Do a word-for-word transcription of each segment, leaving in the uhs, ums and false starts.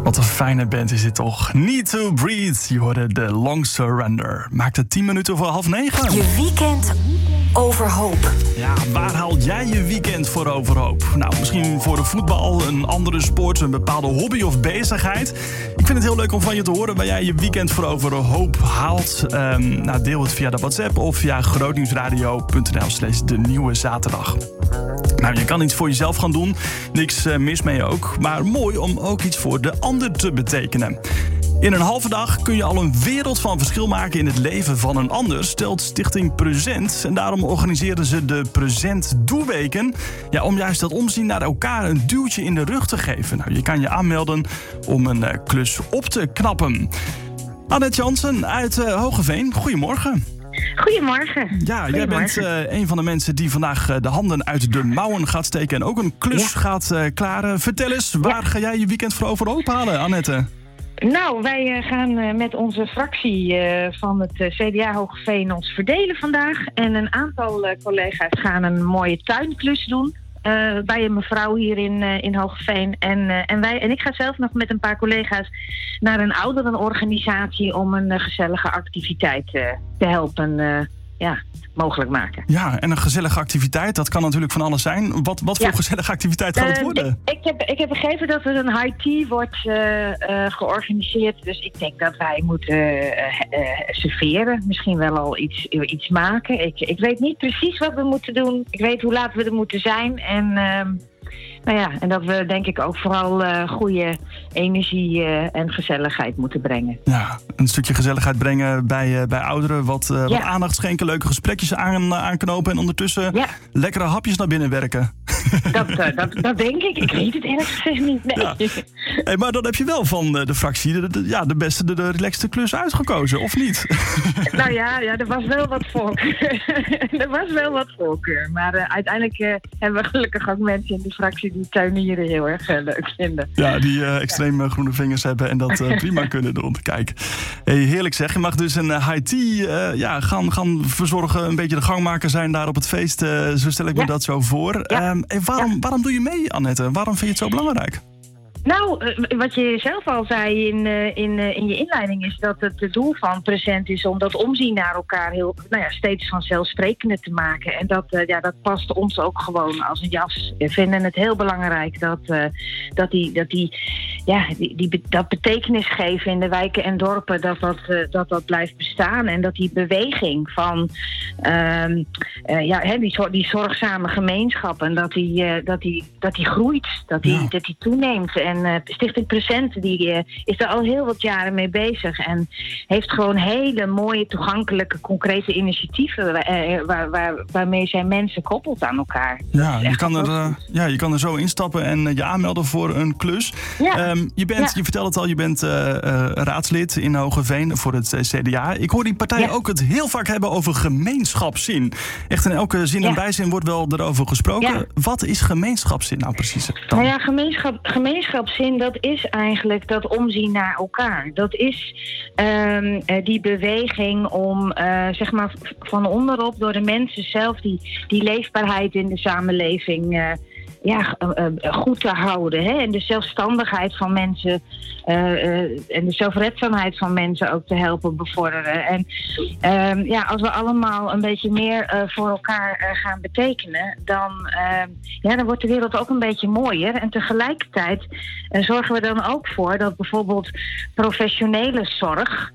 Wat een fijne band is dit toch. Need to Breathe. Je hoorde The Long Surrender. Maakt het tien minuten voor half negen. Je weekend overhoop. Ja, waar haal jij je weekend voor overhoop? Nou, misschien voor de voetbal, een andere sport, een bepaalde hobby of bezigheid. Ik vind het heel leuk om van je te horen waar jij je weekend voor overhoop haalt. Um, nou, deel het via de WhatsApp of via grootnieuwsradio.nl slash de nieuwe zaterdag. Nou, je kan iets voor jezelf gaan doen. Niks uh, mis mee ook. Maar mooi om ook iets voor de ander te betekenen. In een halve dag kun je al een wereld van verschil maken in het leven van een ander, stelt Stichting Present. En daarom organiseren ze de Present Doeweken. Ja, om juist dat omzien naar elkaar een duwtje in de rug te geven. Nou, je kan je aanmelden om een uh, klus op te knappen. Annette Jansen uit uh, Hoogeveen, goedemorgen. Goedemorgen. Ja, jij bent uh, een van de mensen die vandaag uh, de handen uit de mouwen gaat steken en ook een klus ja. gaat uh, klaren. Vertel eens, waar ja. ga jij je weekend voor overhoop halen, Annette? Nou, wij uh, gaan uh, met onze fractie uh, van het uh, C D A Hoogeveen ons verdelen vandaag. En een aantal uh, collega's gaan een mooie tuinklus doen. Uh, bij een mevrouw hier in, uh, in Hoogeveen. En, uh, en, wij, en ik ga zelf nog met een paar collega's naar een ouderenorganisatie om een uh, gezellige activiteit uh, te helpen uh, ja, mogelijk maken. Ja, en een gezellige activiteit, dat kan natuurlijk van alles zijn. Wat, wat voor ja. gezellige activiteit gaat het worden? Uh, ik, ik, heb, ik heb begrepen dat er een high tea wordt uh, uh, georganiseerd. Dus ik denk dat wij moeten uh, uh, serveren. Misschien wel al iets, iets maken. Ik, ik weet niet precies wat we moeten doen. Ik weet hoe laat we er moeten zijn. En... Uh, Nou ja, en dat we denk ik ook vooral uh, goede energie uh, en gezelligheid moeten brengen. Ja, een stukje gezelligheid brengen bij, uh, bij ouderen. Wat, uh, ja. wat aandacht schenken, leuke gesprekjes aan, aanknopen. En ondertussen ja. lekkere hapjes naar binnen werken. Dat, uh, dat, dat denk ik. Ik weet het eerlijk gezegd niet. Nee. Ja. Hey, maar dan heb je wel van de fractie de, de, ja, de beste, de, de relaxte klus uitgekozen, of niet? Nou ja, ja, er was wel wat voorkeur. er was wel wat voorkeur. Maar uh, uiteindelijk uh, hebben we gelukkig ook mensen in de fractie die tuinieren heel erg uh, leuk vinden. Ja, die uh, extreem uh, groene vingers hebben en dat uh, prima kunnen doen. Kijk, hey, heerlijk zeg. Je mag dus een uh, high tea uh, ja, gaan, gaan verzorgen, een beetje de gangmaker zijn daar op het feest. Uh, zo stel ik ja. me dat zo voor. Ja. Um, hey, waarom, ja. waarom doe je mee, Annette? Waarom vind je het zo belangrijk? Nou, wat je zelf al zei in, in, in je inleiding is dat het, het doel van Present is om dat omzien naar elkaar heel, nou ja, steeds vanzelfsprekender te maken. En dat, ja, dat past ons ook gewoon als een jas. We vinden het heel belangrijk dat, uh, dat, die, dat, die, ja, die, die, dat betekenis geven in de wijken en dorpen, dat dat, uh, dat, dat blijft bestaan. En dat die beweging van uh, uh, ja, hè, die, die zorgzame gemeenschappen, dat die, uh, dat die, dat die groeit, dat die, ja. dat die toeneemt. En En uh, Stichting Present die, uh, is daar al heel wat jaren mee bezig. En heeft gewoon hele mooie, toegankelijke, concrete initiatieven uh, waar, waar, waarmee zij mensen koppelt aan elkaar. Ja, je kan, er, uh, ja, je kan er zo instappen en uh, je aanmelden voor een klus. Ja. Um, je, bent, ja. je vertelde het al, je bent uh, uh, raadslid in Hoogeveen voor het uh, C D A. Ik hoor die partij ja. ook het heel vaak hebben over gemeenschapszin. Echt in elke zin ja. en bijzin wordt wel erover gesproken. Ja. Wat is gemeenschapszin nou precies dan? Nou ja, gemeenschap, gemeenschap Zin, dat is eigenlijk dat omzien naar elkaar. Dat is um, die beweging om, uh, zeg maar, van onderop door de mensen zelf die, die leefbaarheid in de samenleving uh, ja, uh, uh, goed te houden. Hè? En de zelfstandigheid van mensen uh, uh, en de zelfredzaamheid van mensen ook te helpen bevorderen. En um, ja, als we allemaal een beetje meer uh, voor elkaar uh, gaan betekenen, dan, uh, ja, dan wordt de wereld ook een beetje mooier. En tegelijkertijd uh, zorgen we dan ook voor dat bijvoorbeeld professionele zorg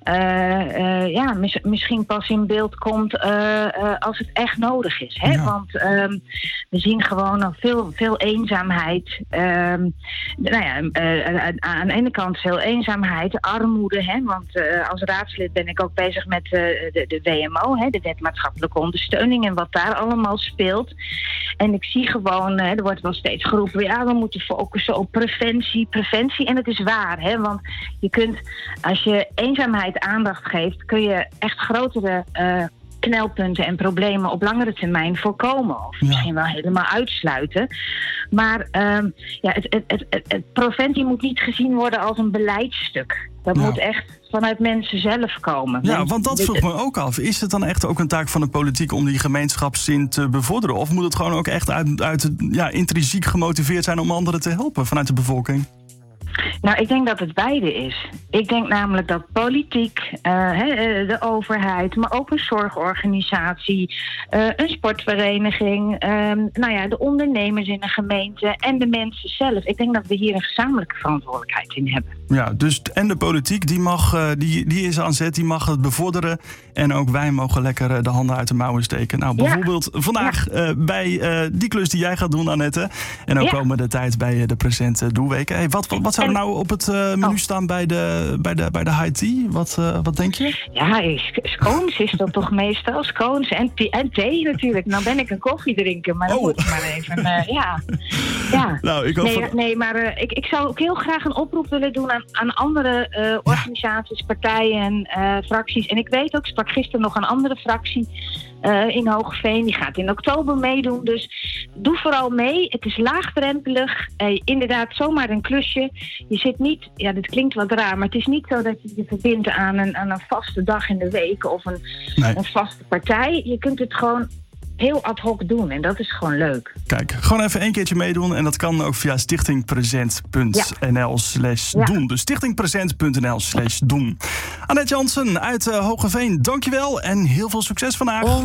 Uh, uh, ja, mis, misschien pas in beeld komt uh, uh, als het echt nodig is. Hè? Ja. Want um, we zien gewoon nog veel, veel eenzaamheid. Um, nou ja, uh, aan de ene kant veel eenzaamheid, armoede. Hè? Want uh, als raadslid ben ik ook bezig met uh, de, de W M O, hè? De Wet Maatschappelijke Ondersteuning en wat daar allemaal speelt. En ik zie gewoon, uh, er wordt wel steeds geroepen, ja, we moeten focussen op preventie, preventie. En het is waar, hè? Want je kunt, als je eenzaamheid aandacht geeft, kun je echt grotere uh, knelpunten en problemen op langere termijn voorkomen. Of misschien ja. wel helemaal uitsluiten. Maar um, ja, het, het, het, het, het preventie moet niet gezien worden als een beleidsstuk. Dat ja. moet echt vanuit mensen zelf komen. Ja, want dat vroeg me ook af. Is het dan echt ook een taak van de politiek om die gemeenschapszin te bevorderen? Of moet het gewoon ook echt uit, uit ja, intrinsiek gemotiveerd zijn om anderen te helpen vanuit de bevolking? Nou, ik denk dat het beide is. Ik denk namelijk dat politiek, uh, de overheid, maar ook een zorgorganisatie, uh, een sportvereniging, um, nou ja, de ondernemers in een gemeente en de mensen zelf. Ik denk dat we hier een gezamenlijke verantwoordelijkheid in hebben. Ja, dus en de politiek, die, mag, uh, die, die is aan zet, die mag het bevorderen. En ook wij mogen lekker uh, de handen uit de mouwen steken. Nou, bijvoorbeeld ja. vandaag uh, bij uh, die klus die jij gaat doen, Annette. En ook ja. komende tijd bij uh, de Present Doelweken. Hey, wat, wat, wat zou er nou op het uh, menu oh. staan bij de, bij de, bij de high tea? Wat, uh, wat denk je? Ja, scones is dat toch meestal. Scones en, en thee natuurlijk. Nou ben ik een koffiedrinker, maar dat oh. moet maar even. Uh, ja. ja. Nou, ik nee, van... nee, maar uh, ik, ik zou ook heel graag een oproep willen doen aan, aan andere uh, organisaties, partijen, uh, fracties. En ik weet ook, ik sprak gisteren nog een andere fractie uh, in Hoogeveen. Die gaat in oktober meedoen. Dus doe vooral mee. Het is laagdrempelig. Uh, inderdaad, zomaar een klusje. Je zit niet, ja, dit klinkt wat raar, maar het is niet zo dat je je verbindt aan een, aan een vaste dag in de week of een, nee. een vaste partij. Je kunt het gewoon heel ad hoc doen en dat is gewoon leuk. Kijk, gewoon even een keertje meedoen en dat kan ook via stichtingpresent punt n l slash doen. Ja. Dus stichtingpresent punt n l slash doen. Annette Jansen uit uh, Hoogeveen, dankjewel en heel veel succes vandaag.